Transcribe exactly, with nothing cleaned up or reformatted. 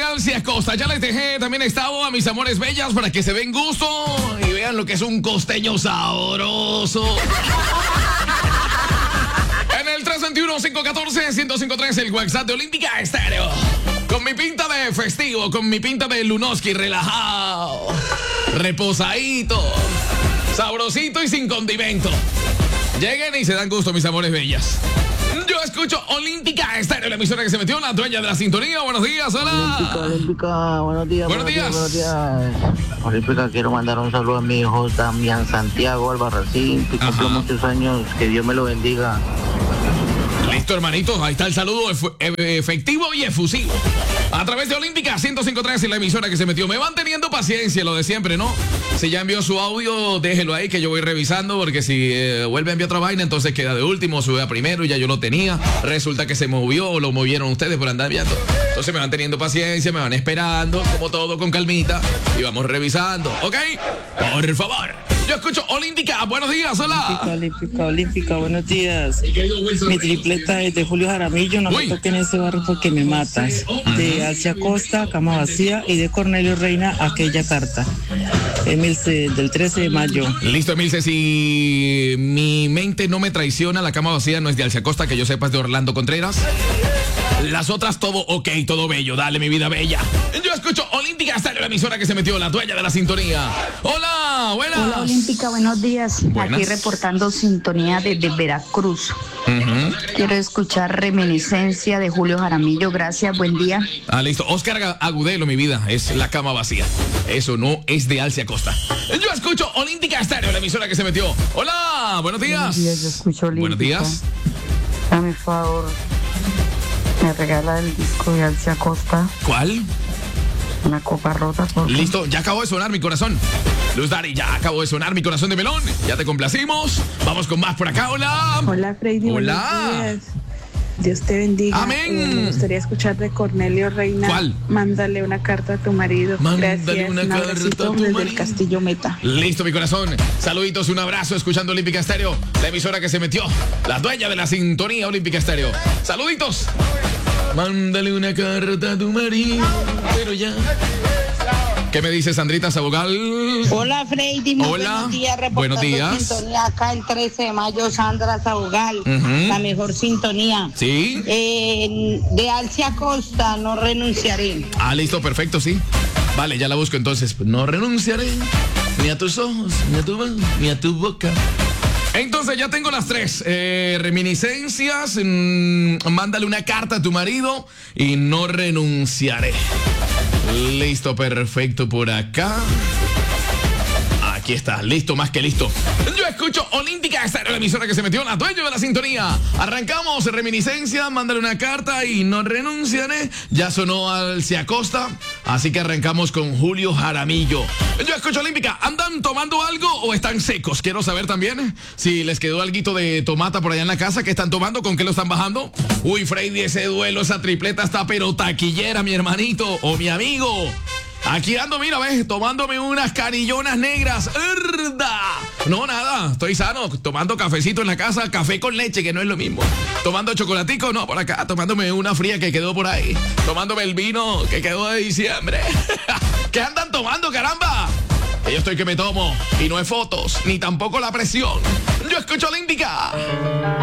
Alcia Costa. Ya les dejé también estado a mis amores bellas para que se den gusto y vean lo que es un costeño sabroso. En el tres dos uno, cinco uno cuatro, uno cero cinco tres, el WhatsApp de Olímpica Estéreo. Con mi pinta de festivo, con mi pinta de Lunoski, relajado, reposadito, sabrosito y sin condimento. Lleguen y se dan gusto, mis amores bellas. Yo escucho Olímpica Estéreo, la emisora que se metió, la dueña de la sintonía. Buenos días, hola. Olímpica, Olímpica, buenos días. Buenos días. Buenos días. Olímpica, quiero mandar un saludo a mi hijo Damián Santiago Albarracín, que cumple muchos años, que Dios me lo bendiga. Listo, hermanitos, ahí está el saludo ef- efectivo y efusivo. A través de Olímpica ciento cinco punto tres y la emisora que se metió. Me van teniendo paciencia, lo de siempre, ¿no? Si ya envió su audio, déjelo ahí que yo voy revisando, porque si eh, vuelve a enviar otra vaina, entonces queda de último, sube a primero y ya yo lo tenía. Resulta que se movió o lo movieron ustedes por andar viendo. Entonces me van teniendo paciencia, me van esperando, como todo, con calmita, y vamos revisando, ¿ok? Por favor. Yo escucho Olímpica, buenos días, hola. Olímpica, Olímpica, Olímpica, buenos días. Mi tripleta es de Julio Jaramillo, no me toques en ese barrio porque me matas. De Alcia Costa, Cama Vacía, y de Cornelio Reina, Aquella Carta. Emilce, del trece de mayo. Listo, Emilce, si mi mente no me traiciona, la Cama Vacía no es de Alcia Costa, que yo sepa es de Orlando Contreras. Las otras todo ok, todo bello, dale mi vida bella. Yo escucho Olímpica, hasta la emisora que se metió, la dueña de la sintonía. Hola, buenas. Hola Olímpica, buenos días. Buenas. Aquí reportando sintonía desde Veracruz. Uh-huh. Quiero escuchar Reminiscencia de Julio Jaramillo, gracias, buen día. Ah, listo. Oscar Agudelo, mi vida, es la Cama Vacía. Eso no es de Alcia Costa. Yo escucho Olímpica Estéreo, la emisora que se metió. Hola, buenos días. Buenos días, yo escucho Olímpica. Buenos días. Dame favor, me regala el disco de Alcia Costa, ¿Cuál? una copa rota. Por Listo, ya acabó de sonar mi corazón. Luz Dari, ya acabó de sonar mi corazón de melón. Ya te complacimos. Vamos con más por acá. Hola. Hola Freddy, Hola. buenos días. Dios te bendiga. Amén. Eh, me gustaría escuchar de Cornelio Reina. ¿Cuál? Mándale una carta a tu marido. Mándale Gracias. una Un carta abracito a tu desde marido. el Castillo Meta. Listo, mi corazón. Saluditos, un abrazo, escuchando Olímpica Estéreo, la emisora que se metió, la dueña de la sintonía Olímpica Estéreo. Saluditos. Mándale una carta a tu marido, pero ya. ¿Qué me dice Sandrita Sabogal? Hola Freddy, muy Hola. buenos días. Reportando Buenos días. sintonía acá el trece de mayo, Sandra Sabogal, Ujú. la mejor sintonía. ¿Sí? Eh, de Alcia Costa, no renunciaré. Ah, listo, perfecto, sí. Vale, ya la busco entonces. No renunciaré ni a tus ojos, ni a tu voz, ni a tu boca. Entonces ya tengo las tres. Eh, reminiscencias, mmm, mándale una carta a tu marido y no renunciaré. Listo, perfecto por acá. Aquí está, listo, más que listo. Yo escucho Olímpica, esta era la emisora que se metió en la dueña de la sintonía. Arrancamos, reminiscencia, mándale una carta y no renunciaré. Ya sonó Alcia Costa, así que arrancamos con Julio Jaramillo. Yo escucho Olímpica, ¿andan tomando algo o están secos? Quiero saber también si les quedó alguito de tomata por allá en la casa. ¿Qué están tomando? ¿Con qué lo están bajando? Uy, Freddy, ese duelo, esa tripleta está pero taquillera, mi hermanito o mi amigo. Aquí ando, mira, ves, tomándome unas carillonas negras. ¡Erda! No, nada, estoy sano, tomando cafecito en la casa, café con leche, que no es lo mismo. Tomando chocolatico, no, por acá, tomándome una fría que quedó por ahí. Tomándome el vino que quedó de diciembre. ¿Qué andan tomando, caramba? Yo estoy que me tomo, y no es fotos, ni tampoco la presión. Yo escucho Olímpica.